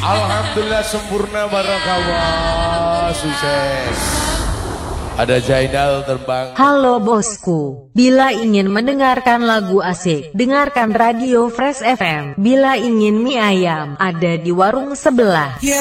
Alhamdulillah sempurna, barakallah, sukses. Ada Zainal terbang. Halo bosku, bila ingin mendengarkan lagu asik, dengarkan Radio Fresh FM. Bila ingin mie ayam, ada di warung sebelah.